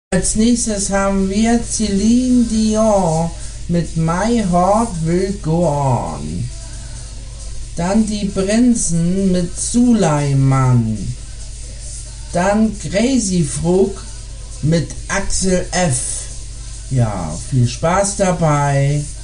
Als nächstes haben wir Celine Dion mit My Heart Will Go On. Dann die Prinzen mit Suleiman. Dann Crazy Frog mit Axel F. Ja, viel Spaß dabei.